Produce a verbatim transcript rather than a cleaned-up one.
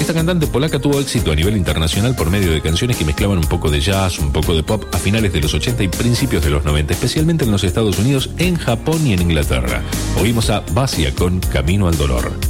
Esta cantante polaca tuvo éxito a nivel internacional por medio de canciones que mezclaban un poco de jazz, un poco de pop a finales de los ochenta y principios de los noventa, especialmente en los Estados Unidos, en Japón y en Inglaterra. Oímos a Basia con Camino al Dolor.